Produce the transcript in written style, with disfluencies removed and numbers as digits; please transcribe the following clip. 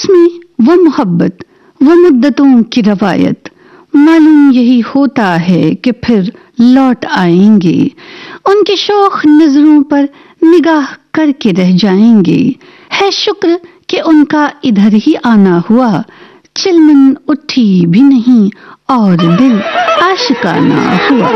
उसमें वो मोहब्बत, वो मुद्दतों की रवायत, मालूम यही होता है कि फिर लौट आएंगे, उनके शौक नजरों पर निगाह करके रह जाएंगे। है शुक्र कि उनका इधर ही आना हुआ, चिलमन उठी भी नहीं और दिल आशिकाना हुआ।